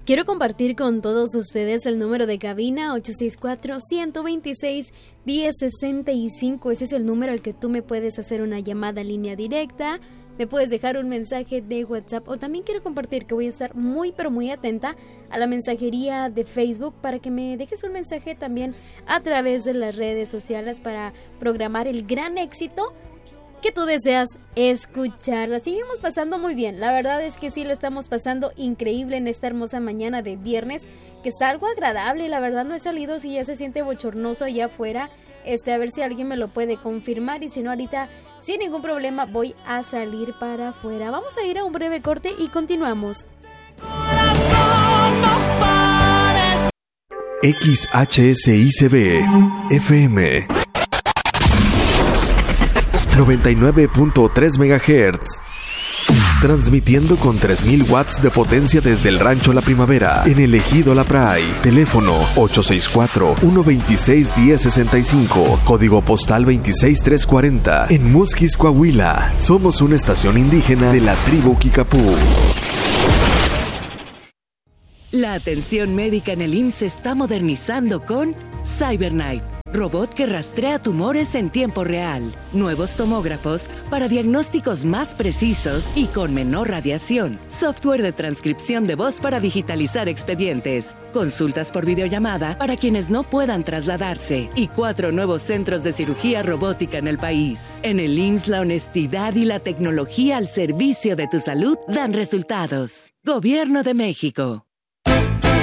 Quiero compartir con todos ustedes el número de cabina 864-126-1065. Ese es el número al que tú me puedes hacer una llamada en línea directa, me puedes dejar un mensaje de WhatsApp, o también quiero compartir que voy a estar muy pero muy atenta a la mensajería de Facebook para que me dejes un mensaje también a través de las redes sociales para programar el gran éxito que tú deseas escuchar. La seguimos pasando muy bien, la verdad es que sí la estamos pasando increíble en esta hermosa mañana de viernes, que está algo agradable. La verdad no he salido, si ya se siente bochornoso allá afuera, a ver si alguien me lo puede confirmar, y si no, ahorita sin ningún problema voy a salir para afuera. Vamos a ir a un breve corte y continuamos. XHSICB FM 99.3 MHz. Transmitiendo con 3000 watts de potencia desde el Rancho La Primavera, en el Ejido La Pray. Teléfono 864-126-1065. Código postal 26340. En Musquis, Coahuila. Somos una estación indígena de la tribu Kicapú. La atención médica en el IMSS se está modernizando con CyberKnife, robot que rastrea tumores en tiempo real. Nuevos tomógrafos para diagnósticos más precisos y con menor radiación. Software de transcripción de voz para digitalizar expedientes. Consultas por videollamada para quienes no puedan trasladarse. Y 4 nuevos centros de cirugía robótica en el país. En el IMSS, la honestidad y la tecnología al servicio de tu salud dan resultados. Gobierno de México.